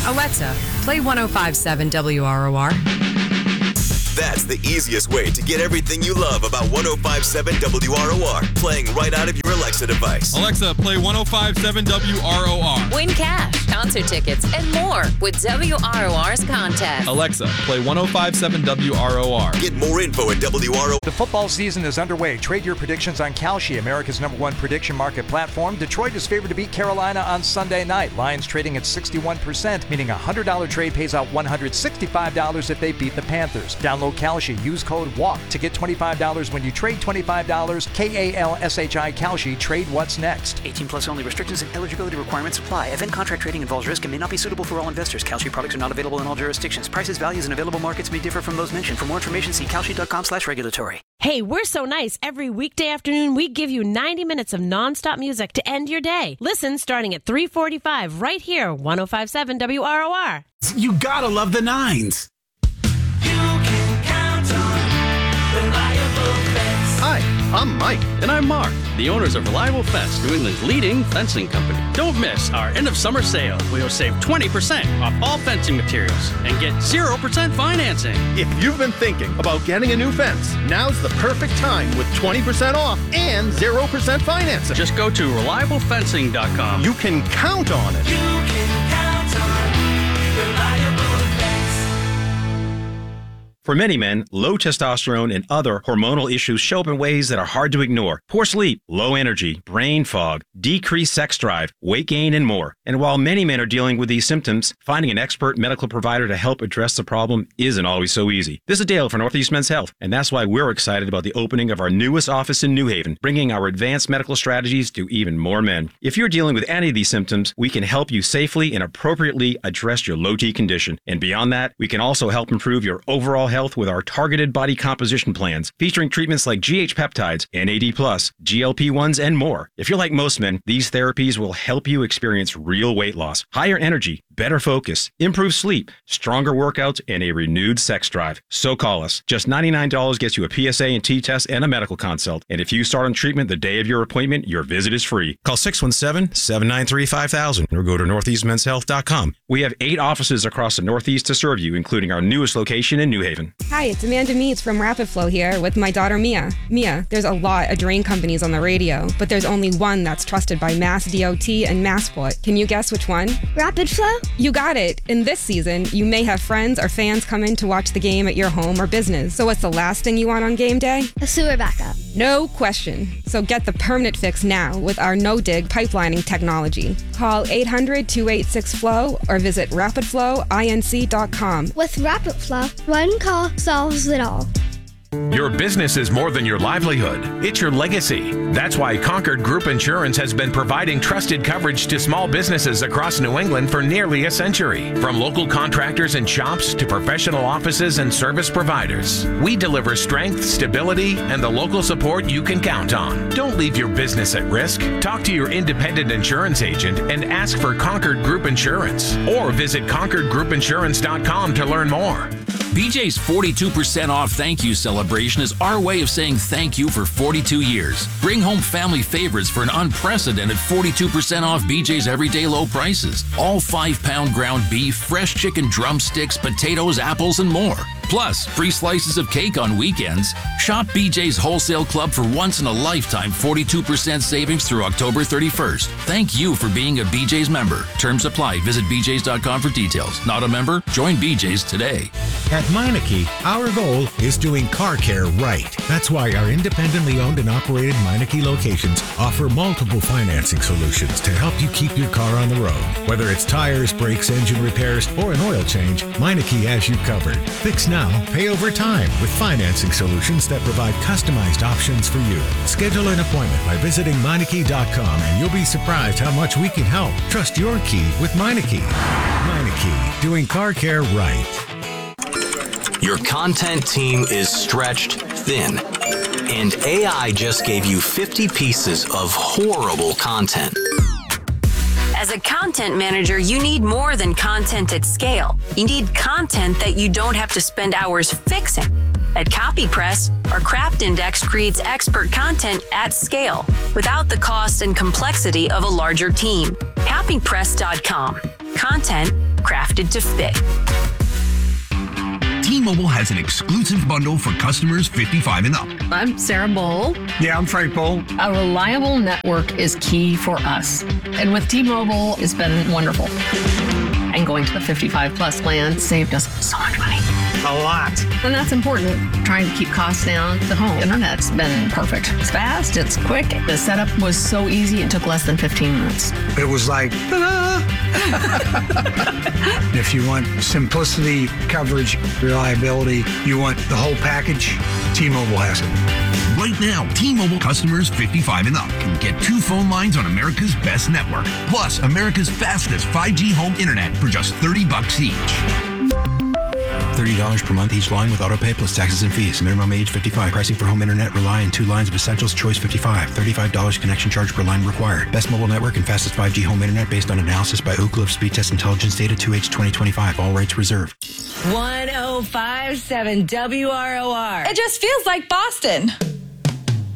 Alexa, play 105.7 WROR. That's the easiest way to get everything you love about 105.7 WROR playing right out of your Alexa device. Alexa, play 105.7 WROR. Win cash, concert tickets, and more with WROR's contest. Alexa, play 105.7 WROR. Get more info at WROR. The football season is underway. Trade your predictions on Kalshi, America's #1 prediction market platform. Detroit is favored to beat Carolina on Sunday night. Lions trading at 61%, meaning a $100 trade pays out $165 if they beat the Panthers. Download Kalshi. Use code WALK to get $25 when you trade $25. KALSHI Kalshi. Trade what's next. 18 plus only. Restrictions and eligibility requirements apply. Event contract trading involves risk and may not be suitable for all investors. Kalshi products are not available in all jurisdictions. Prices, values, and available markets may differ from those mentioned. For more information, see kalshi.com/regulatory. Hey, we're so nice. Every weekday afternoon, we give you 90 minutes of nonstop music to end your day. Listen starting at 3:45 right here, 105.7 WROR. You gotta love the Nines. Hi, I'm Mike. And I'm Mark, the owners of Reliable Fence, New England's leading fencing company. Don't miss our end of summer sale. We'll save 20% off all fencing materials and get 0% financing. If you've been thinking about getting a new fence, now's the perfect time with 20% off and 0% financing. Just go to reliablefencing.com. You can count on it. You can count on Reliable Fence. For many men, low testosterone and other hormonal issues show up in ways that are hard to ignore. Poor sleep, low energy, brain fog, decreased sex drive, weight gain, and more. And while many men are dealing with these symptoms, finding an expert medical provider to help address the problem isn't always so easy. This is Dale for Northeast Men's Health, and that's why we're excited about the opening of our newest office in New Haven, bringing our advanced medical strategies to even more men. If you're dealing with any of these symptoms, we can help you safely and appropriately address your low T condition. And beyond that, we can also help improve your overall health with our targeted body composition plans, featuring treatments like GH peptides, NAD+, GLP-1s, and more. If you're like most men, these therapies will help you experience real weight loss, higher energy, better focus, improved sleep, stronger workouts, and a renewed sex drive. So call us. Just $99 gets you a PSA and T-test and a medical consult. And if you start on treatment the day of your appointment, your visit is free. Call 617-793-5000 or go to northeastmenshealth.com. We have 8 offices across the Northeast to serve you, including our newest location in New Haven. Hi, it's Amanda Meads from Rapid Flow here with my daughter Mia. Mia, there's a lot of drain companies on the radio, but there's only one that's trusted by Mass DOT and Massport. Can you guess which one? Rapid Flow? You got it. In this season, you may have friends or fans come in to watch the game at your home or business. So what's the last thing you want on game day? A sewer backup. No question. So get the permanent fix now with our no-dig pipelining technology. Call 800-286-FLOW or visit rapidflowinc.com. With Rapid Flow, one call solves it all. Your business is more than your livelihood. It's your legacy. That's why Concord Group Insurance has been providing trusted coverage to small businesses across New England for nearly a century. From local contractors and shops to professional offices and service providers, we deliver strength, stability, and the local support you can count on. Don't leave your business at risk. Talk to your independent insurance agent and ask for Concord Group Insurance, or visit ConcordGroupInsurance.com to learn more. BJ's 42% off thank you celebration is our way of saying thank you for 42 years. Bring home family favorites for an unprecedented 42% off BJ's everyday low prices. All 5-pound ground beef, fresh chicken drumsticks, potatoes, apples, and more. Plus, free slices of cake on weekends. Shop BJ's Wholesale Club for once-in-a-lifetime 42% savings through October 31st. Thank you for being a BJ's member. Terms apply. Visit bjs.com for details. Not a member? Join BJ's today. At Meineke, our goal is doing car care right. That's why our independently owned and operated Meineke locations offer multiple financing solutions to help you keep your car on the road. Whether it's tires, brakes, engine repairs, or an oil change, Meineke has you covered. Fix now, pay over time with financing solutions that provide customized options for you. Schedule an appointment by visiting Meineke.com and you'll be surprised how much we can help. Trust your key with Meineke. Meineke, doing car care right. Your content team is stretched thin, and AI just gave you 50 pieces of horrible content. As a content manager, you need more than content at scale. You need content that you don't have to spend hours fixing. At CopyPress, our Craft Index creates expert content at scale without the cost and complexity of a larger team. CopyPress.com. content crafted to fit. T-Mobile has an exclusive bundle for customers 55 and up. I'm Sarah Bowl. Yeah, I'm Frank Bowl. A reliable network is key for us. And with T-Mobile, it's been wonderful. And going to the 55 plus plan saved us so much money. A lot. And that's important. Trying to keep costs down. The home internet's been perfect. It's fast, it's quick. The setup was so easy, it took less than 15 minutes. It was like, ta-da! If you want simplicity, coverage, reliability, you want the whole package, T-Mobile has it. Right now, T-Mobile customers 55 and up can get 2 phone lines on America's best network, plus America's fastest 5G home internet for just $30 each. $30 per month each line with autopay plus taxes and fees. Minimum age 55. Pricing for home internet rely on 2 lines of Essentials Choice 55. $35 connection charge per line required. Best mobile network and fastest 5G home internet based on analysis by Ookla of Speed Test Intelligence data 2H 2025. All rates reserved. 1057 WROR. It just feels like Boston.